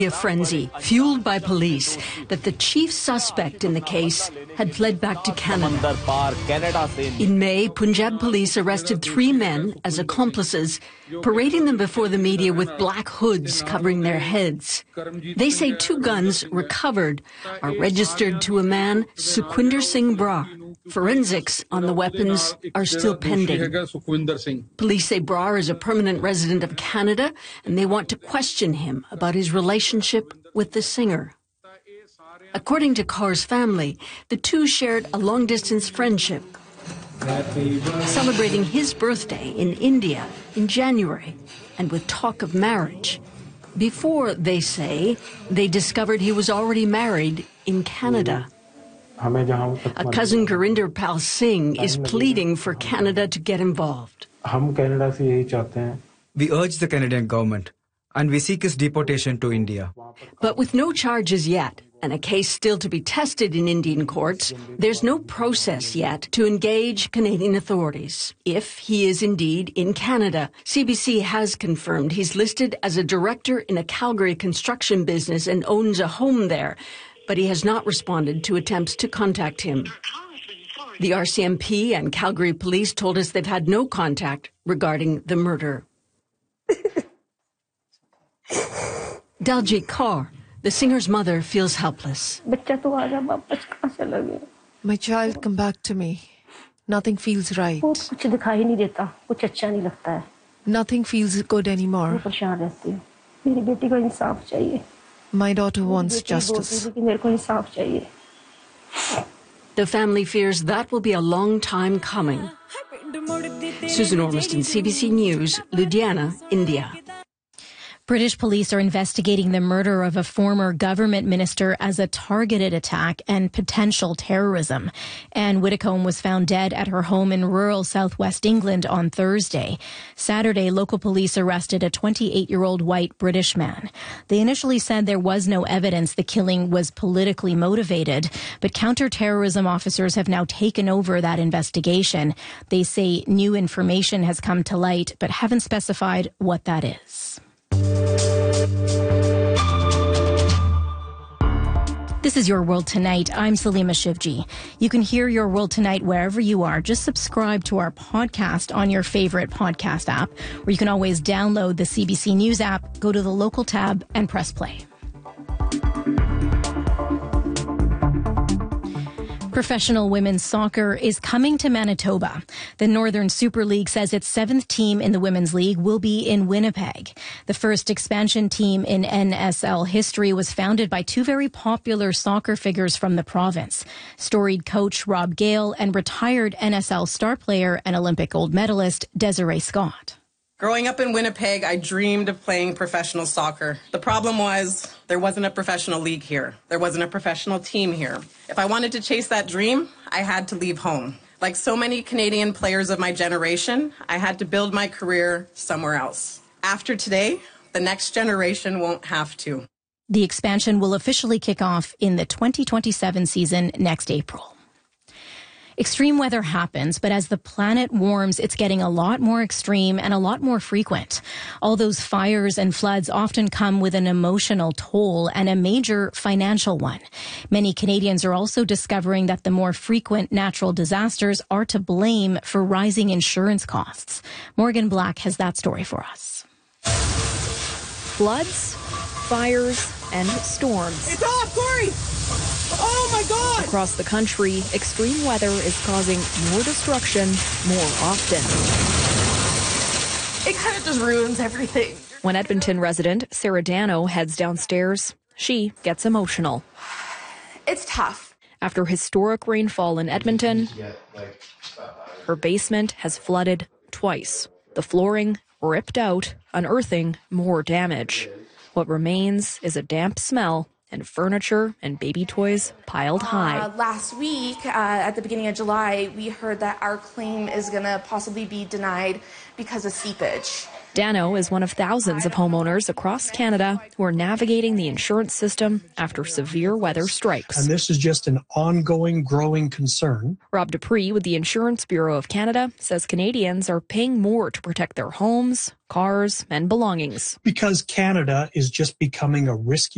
A frenzy fueled by police that the chief suspect in the case had fled back to Canada. In May, Punjab police arrested 3 men as accomplices, parading them before the media with black hoods covering their heads. They say 2 guns recovered are registered to a man, Sukhwinder Singh Brar. Forensics on the weapons are still pending. Police say Brar is a permanent resident of Canada, and they want to question him about his relationship with the singer. According to Kaur's family, the 2 shared a long-distance friendship, celebrating his birthday in India in January, and with talk of marriage. Before, they say, they discovered he was already married in Canada. A cousin, Gurinder Pal Singh, is pleading for Canada to get involved. We urge the Canadian government, and we seek his deportation to India. But with no charges yet, and a case still to be tested in Indian courts, there's no process yet to engage Canadian authorities. If he is indeed in Canada, CBC has confirmed he's listed as a director in a Calgary construction business and owns a home there, but he has not responded to attempts to contact him. The RCMP and Calgary police told us they've had no contact regarding the murder. Daljit Kaur, the singer's mother, feels helpless. My child, come back to me. Nothing feels right. Nothing feels good anymore. My daughter wants justice. The family fears that will be a long time coming. Susan Ormiston, CBC News, Ludhiana, India. British police are investigating the murder of a former government minister as a targeted attack and potential terrorism. Anne Widdecombe was found dead at her home in rural southwest England on Thursday. Saturday, local police arrested a 28-year-old white British man. They initially said there was no evidence the killing was politically motivated, but counter-terrorism officers have now taken over that investigation. They say new information has come to light, but haven't specified what that is. This is Your World Tonight. I'm Salima Shivji. You can hear Your World Tonight wherever you are. Just subscribe to our podcast on your favorite podcast app, or you can always download the CBC News app, go to the local tab, and press play. Professional women's soccer is coming to Manitoba. The Northern Super League says its 7th team in the Women's League will be in Winnipeg. The first expansion team in NSL history was founded by 2 very popular soccer figures from the province, storied coach Rob Gale and retired NSL star player and Olympic gold medalist Desiree Scott. Growing up in Winnipeg, I dreamed of playing professional soccer. The problem was there wasn't a professional league here. There wasn't a professional team here. If I wanted to chase that dream, I had to leave home. Like so many Canadian players of my generation, I had to build my career somewhere else. After today, the next generation won't have to. The expansion will officially kick off in the 2027 season next April. Extreme weather happens, but as the planet warms, it's getting a lot more extreme and a lot more frequent. All those fires and floods often come with an emotional toll and a major financial one. Many Canadians are also discovering that the more frequent natural disasters are to blame for rising insurance costs. Morgan Black has that story for us. Floods, fires, and storms. It's off, Corey! Oh my God! Across the country, extreme weather is causing more destruction more often. It kind of just ruins everything. When Edmonton resident Sarah Dano heads downstairs, she gets emotional. It's tough. After historic rainfall in Edmonton, her basement has flooded twice. The flooring ripped out, unearthing more damage. What remains is a damp smell and furniture and baby toys piled high. Last week, at the beginning of July, we heard that our claim is going to possibly be denied because of seepage. Dano is one of thousands of homeowners across Canada who are navigating the insurance system after severe weather strikes. And this is just an ongoing, growing concern. Rob Dupree with the Insurance Bureau of Canada says Canadians are paying more to protect their homes, cars, and belongings. Because Canada is just becoming a risky